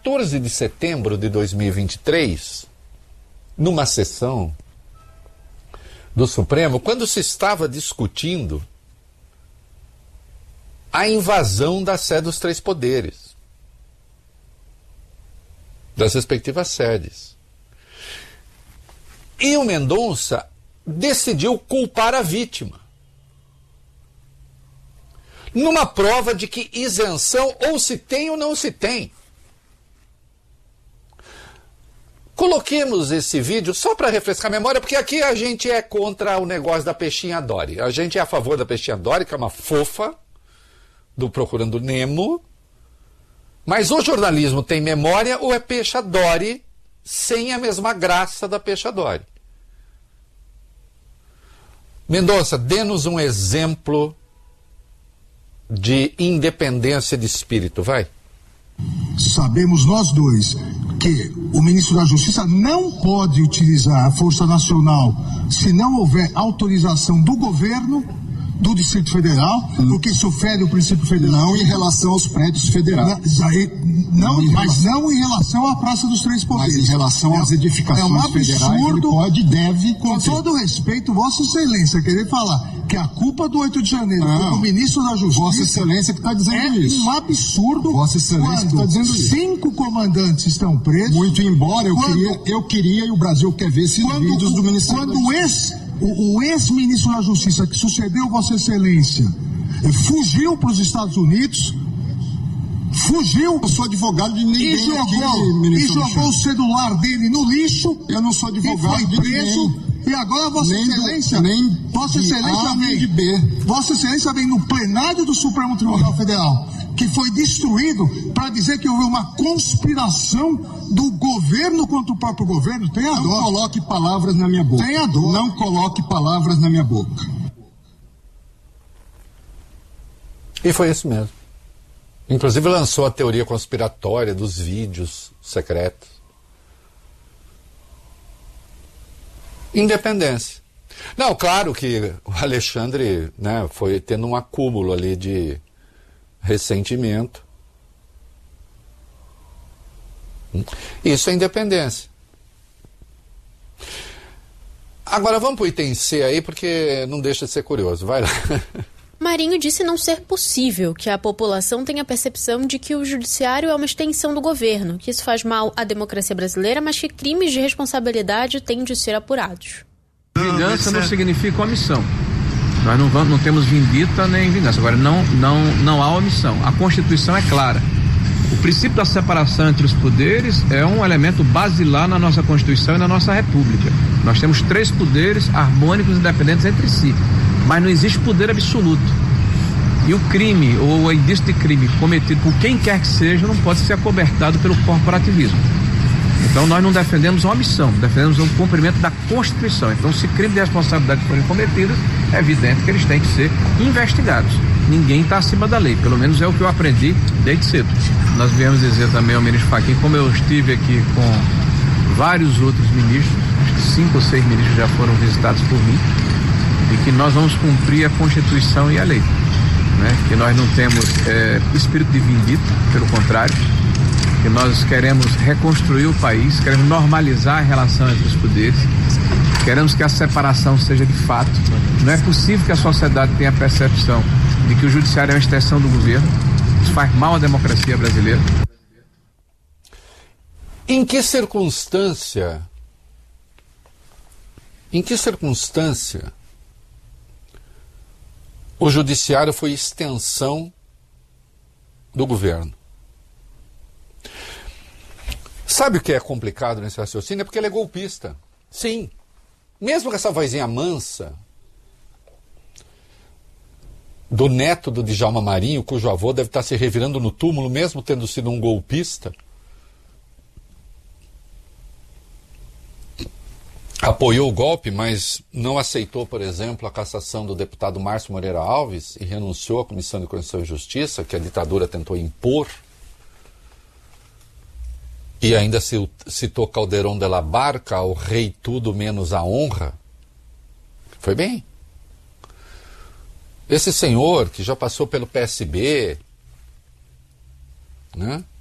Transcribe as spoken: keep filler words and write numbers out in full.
quatorze de setembro de dois mil e vinte e três, numa sessão do Supremo, quando se estava discutindo a invasão da sede dos três poderes, das respectivas sedes. E o Mendonça decidiu culpar a vítima, numa prova de que isenção ou se tem ou não se tem. Coloquemos esse vídeo só para refrescar a memória, porque aqui a gente é contra o negócio da peixinha Dory. A gente é a favor da peixinha Dory, que é uma fofa do Procurando Nemo. Mas o jornalismo tem memória ou é peixa Dory sem a mesma graça da peixa Dory? Mendonça, dê-nos um exemplo de independência de espírito, vai. Sabemos nós dois que o ministro da Justiça não pode utilizar a Força Nacional se não houver autorização do governo do Distrito Federal, o que sufere o princípio federal. Não em relação aos prédios federais. Não, aí, não, não mas relação, não em relação à Praça dos Três Poderes. Mas em relação às edificações é um absurdo, federais, ele pode e deve... Com conter. todo respeito, Vossa Excelência, querer falar que a culpa do oito de janeiro não, do ministro da Justiça... Vossa Excelência que está dizendo é isso. É um absurdo. Vossa Excelência que está dizendo isso. Cinco comandantes estão presos. Muito embora eu, quando, queria, eu queria e o Brasil quer ver esses quando, vídeos do Ministério quando da o Justiça. ex... O, o ex-ministro da Justiça que sucedeu Vossa Excelência fugiu para os Estados Unidos, fugiu. Eu sou advogado de ninguém e jogou, aqui, e jogou o celular dele no lixo. Eu não sou advogado e foi de preso. ninguém. E agora Vossa nem Excelência, do, nem Vossa Excelência A, vem, de B. Vossa Excelência vem no plenário do Supremo Tribunal Federal, que foi destruído, para dizer que houve uma conspiração do governo contra o próprio governo. Tem a Não dor. coloque palavras na minha boca. Tem a dor. Não coloque palavras na minha boca. E foi isso mesmo. Inclusive lançou a teoria conspiratória dos vídeos secretos. Independência. Não, claro que o Alexandre, né, foi tendo um acúmulo ali de ressentimento. Isso é independência. Agora vamos para o item C aí, porque não deixa de ser curioso. Vai lá. Marinho disse não ser possível que a população tenha a percepção de que o judiciário é uma extensão do governo, que isso faz mal à democracia brasileira, mas que crimes de responsabilidade têm de ser apurados. Vingança não significa omissão. Nós não, vamos, não temos vindita nem vingança. Agora, não, não, não há omissão. A Constituição é clara. O princípio da separação entre os poderes é um elemento basilar na nossa Constituição e na nossa República. Nós temos três poderes harmônicos e independentes entre si, mas não existe poder absoluto. E o crime, ou o indício de crime cometido por quem quer que seja, não pode ser acobertado pelo corporativismo. Então nós não defendemos a omissão, defendemos o cumprimento da Constituição. Então, se crimes de responsabilidade forem cometidos, é evidente que eles têm que ser investigados. Ninguém está acima da lei, pelo menos é o que eu aprendi desde cedo. Nós viemos dizer também ao ministro Fachin, como eu estive aqui com vários outros ministros, acho que cinco ou seis ministros já foram visitados por mim, e que nós vamos cumprir a Constituição e a lei, né? Que nós não temos é, espírito de vindita, pelo contrário, que nós queremos reconstruir o país, queremos normalizar a relação entre os poderes, queremos que a separação seja de fato. Não é possível que a sociedade tenha a percepção de que o judiciário é uma extensão do governo. Isso faz mal à democracia brasileira. Em que circunstância, em que circunstância o judiciário foi extensão do governo? Sabe o que é complicado nesse raciocínio? É porque ele é golpista. Sim. Mesmo com essa vozinha mansa do neto do Djalma Marinho, cujo avô deve estar se revirando no túmulo, mesmo tendo sido um golpista, apoiou o golpe, mas não aceitou, por exemplo, a cassação do deputado Márcio Moreira Alves e renunciou à Comissão de Constituição e Justiça, que a ditadura tentou impor. E ainda citou Calderón de la Barca, o rei tudo menos a honra. Foi bem. Esse senhor que já passou pelo P S B, né?